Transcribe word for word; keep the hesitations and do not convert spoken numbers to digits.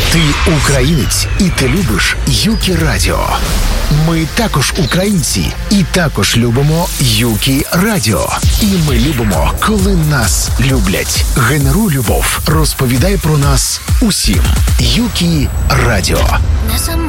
Ти українець і ти любиш Юкі Радіо. Ми також українці і також любимо Юкі Радіо. І ми любимо, коли нас люблять. Генеруй любов. Розповідай про нас усім. Юкі Радіо. Не сама.